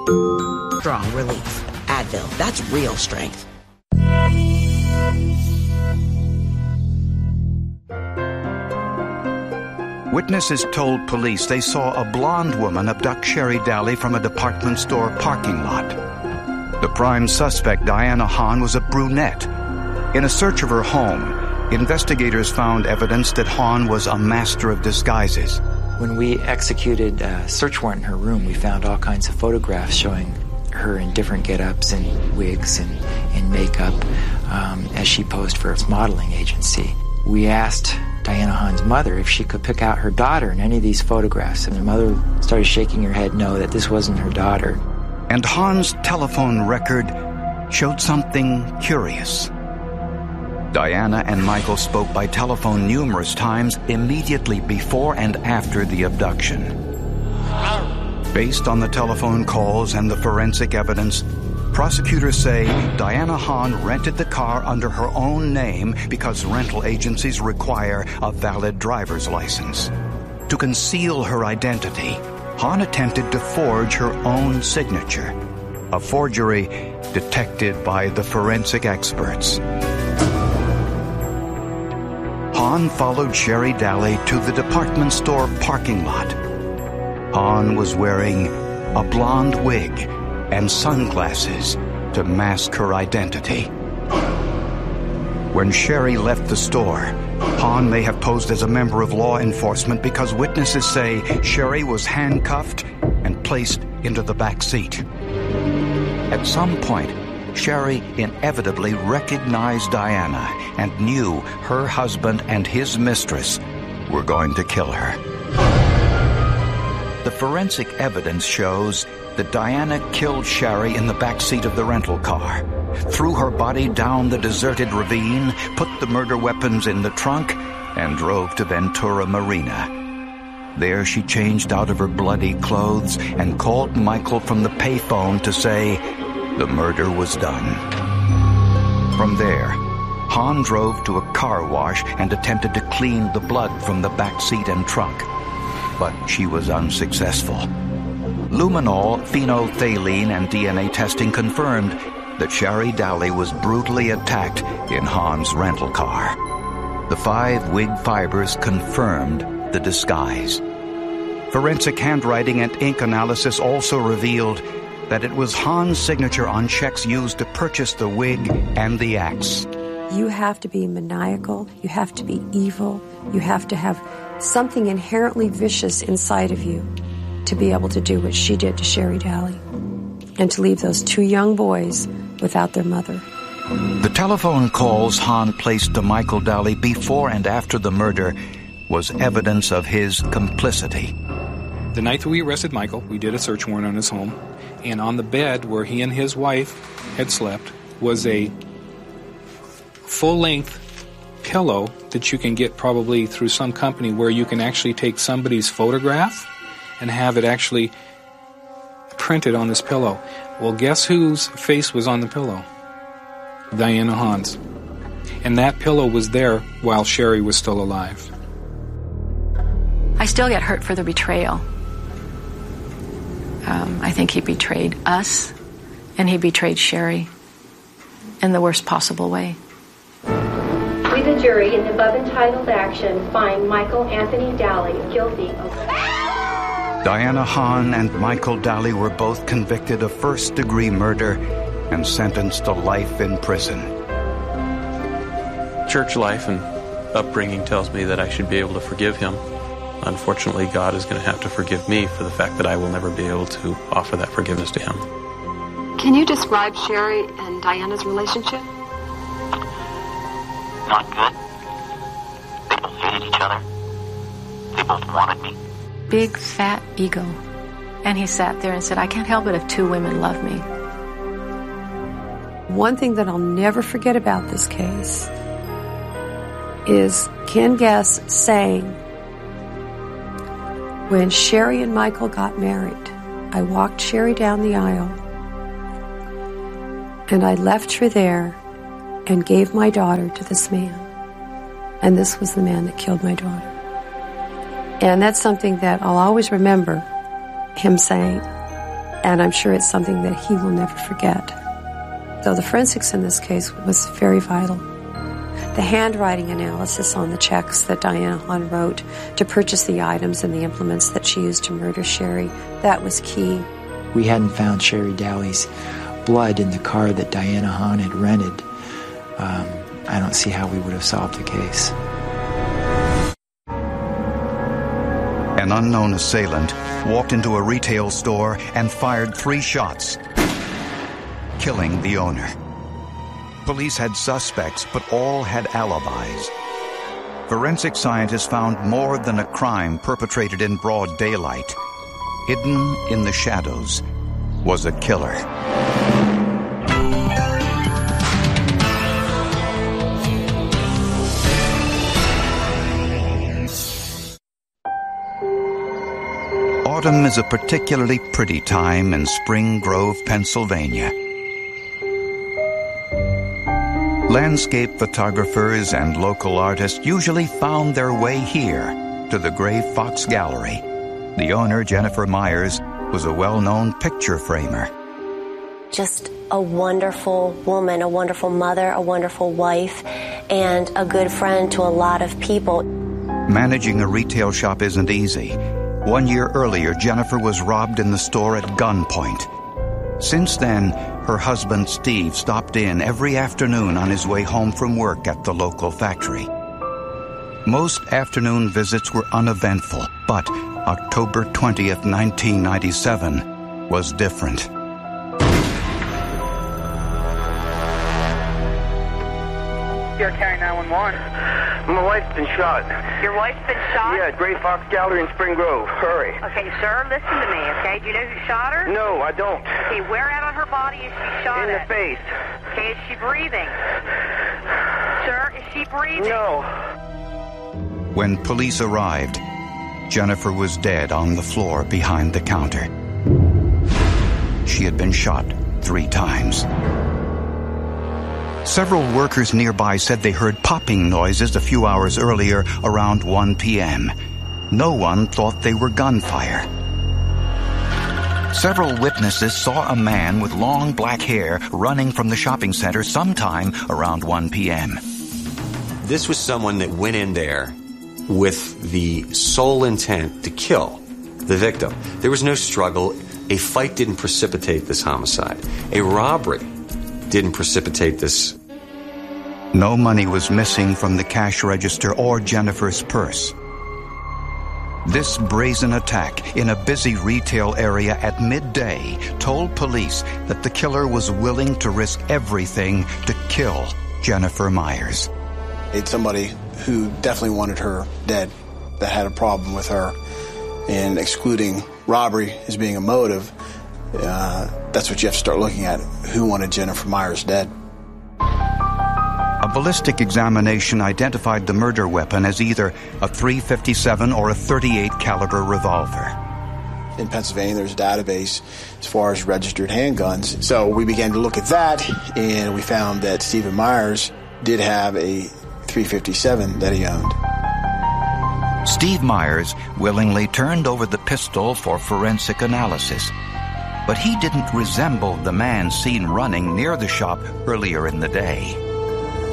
Strong relief. Advil, that's real strength. Witnesses told police they saw a blonde woman abduct Sherry Daly from a department store parking lot. The prime suspect, Diana Hahn, was a brunette. In a search of her home, investigators found evidence that Hahn was a master of disguises. When we executed a search warrant in her room, we found all kinds of photographs showing her in different get-ups and wigs and makeup as she posed for its modeling agency. We asked Diana Hahn's mother if she could pick out her daughter in any of these photographs, and her mother started shaking her head no, that this wasn't her daughter. And Hahn's telephone record showed something curious. Diana and Michael spoke by telephone numerous times immediately before and after the abduction. Based on the telephone calls and the forensic evidence, prosecutors say Diana Hahn rented the car under her own name because rental agencies require a valid driver's license. To conceal her identity, Hahn attempted to forge her own signature, a forgery detected by the forensic experts. Hahn followed Sherry Daly to the department store parking lot. Hahn was wearing a blonde wig and sunglasses to mask her identity. When Sherry left the store, Hahn may have posed as a member of law enforcement because witnesses say Sherry was handcuffed and placed into the back seat. At some point, Sherry inevitably recognized Diana and knew her husband and his mistress were going to kill her. The forensic evidence shows that Diana killed Sherry in the back seat of the rental car, threw her body down the deserted ravine, put the murder weapons in the trunk, and drove to Ventura Marina. There she changed out of her bloody clothes and called Michael from the payphone to say the murder was done. From there, Hahn drove to a car wash and attempted to clean the blood from the back seat and trunk, but she was unsuccessful. Luminol, phenolphthalein, and DNA testing confirmed that Sherry Daly was brutally attacked in Hahn's rental car. The 5 wig fibers confirmed the disguise. Forensic handwriting and ink analysis also revealed that it was Hahn's signature on checks used to purchase the wig and the axe. You have to be maniacal, you have to be evil, you have to have something inherently vicious inside of you to be able to do what she did to Sherry Daly and to leave those 2 young boys without their mother. The telephone calls Hahn placed to Michael Daly before and after the murder was evidence of his complicity. The night that we arrested Michael, we did a search warrant on his home, and on the bed where he and his wife had slept was a full-length pillow that you can get probably through some company where you can actually take somebody's photograph and have it actually printed on this pillow. Well, guess whose face was on the pillow? Diana Hahn's. And that pillow was there while Sherry was still alive. I still get hurt for the betrayal. I think he betrayed us, and he betrayed Sherry in the worst possible way. We, the jury, in the above entitled action, find Michael Anthony Daly guilty of... Diana Hahn and Michael Daly were both convicted of first-degree murder and sentenced to life in prison. Church life and upbringing tells me that I should be able to forgive him. Unfortunately, God is going to have to forgive me for the fact that I will never be able to offer that forgiveness to him. Can you describe Sherry and Diana's relationship? Not good. They both hated each other. They both wanted me. Big, fat ego. And he sat there and said, I can't help it if 2 women love me. One thing that I'll never forget about this case is Ken Guess saying, when Sherry and Michael got married, I walked Sherry down the aisle and I left her there and gave my daughter to this man. And this was the man that killed my daughter. And that's something that I'll always remember him saying. And I'm sure it's something that he will never forget. So the forensics in this case was very vital. The handwriting analysis on the checks that Diana Hahn wrote to purchase the items and the implements that she used to murder Sherry, that was key. We hadn't found Sherry Daly's blood in the car that Diana Hahn had rented. I don't see how we would have solved the case. An unknown assailant walked into a retail store and fired 3 shots, killing the owner. Police had suspects, but all had alibis. Forensic scientists found more than a crime perpetrated in broad daylight. Hidden in the shadows was a killer. Autumn is a particularly pretty time in Spring Grove, Pennsylvania. Landscape photographers and local artists usually found their way here to the Gray Fox Gallery. The owner, Jennifer Myers, was a well-known picture framer. Just a wonderful woman, a wonderful mother, a wonderful wife, and a good friend to a lot of people. Managing a retail shop isn't easy. 1 year earlier, Jennifer was robbed in the store at gunpoint. Since then, her husband Steve stopped in every afternoon on his way home from work at the local factory. Most afternoon visits were uneventful, but October 20th, 1997 was different. Here, carry 911. My wife's been shot. Your wife's been shot? Yeah, at Gray Fox Gallery in Spring Grove. Hurry. Okay, sir, listen to me, okay? Do you know who shot her? No, I don't. Okay, where at on her body is she shot in at? In the face. Okay, is she breathing? Sir, is she breathing? No. When police arrived, Jennifer was dead on the floor behind the counter. She had been shot 3 times. Several workers nearby said they heard popping noises a few hours earlier around 1 p.m. No one thought they were gunfire. Several witnesses saw a man with long black hair running from the shopping center sometime around 1 p.m. This was someone that went in there with the sole intent to kill the victim. There was no struggle. A fight didn't precipitate this homicide. A robbery didn't precipitate this. No money was missing from the cash register or Jennifer's purse. This brazen attack in a busy retail area at midday told police that the killer was willing to risk everything to kill Jennifer Myers. It's somebody who definitely wanted her dead, that had a problem with her, and excluding robbery as being a motive, that's what you have to start looking at. Who wanted Jennifer Myers dead? A ballistic examination identified the murder weapon as either a .357 or a .38 caliber revolver. In Pennsylvania, there's a database as far as registered handguns. So we began to look at that, and we found that Stephen Myers did have a .357 that he owned. Steve Myers willingly turned over the pistol for forensic analysis, but he didn't resemble the man seen running near the shop earlier in the day.